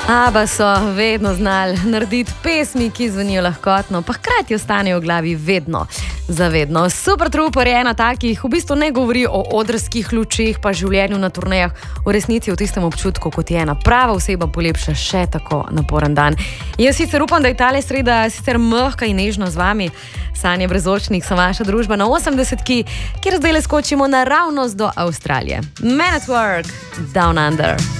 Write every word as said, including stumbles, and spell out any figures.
ABBA so vedno znali narediti pesmi, ki zvenijo lahkotno, pa hkrati ostanejo v glavi vedno, zavedno. Supertrooper je ena takih, v bistvu ne govori o odrskih lučeh, pa življenju na turnejah, v resnici v tistem občutku, kot je ena prava oseba polepša še tako naporen dan. Jaz sicer upam, da je tale sreda sicer mehka in nežna z vami. Sanje Brezočnik so vaša družba na osemdesetki, kjer zdaj le skočimo naravnost do Avstralije. Man at Work, Down Under.